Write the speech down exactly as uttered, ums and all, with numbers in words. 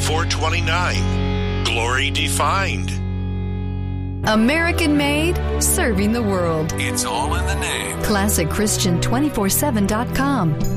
four twenty-nine. Glory defined. American made, serving the world. It's all in the name. Classic Christian two forty-seven dot com.